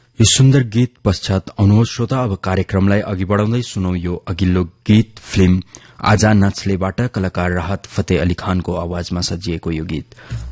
यो सुन्दर गीत पश्चात आउनुहोस् श्रोता, अब कार्यक्रमलाई अघि बढ़ाउँदै सुनौ यो अघिल्लो गीत फिल्म आजा नचलेबाट कलाकार राहत फतेह अली खानको आवाजमा सजिएको यो गीत।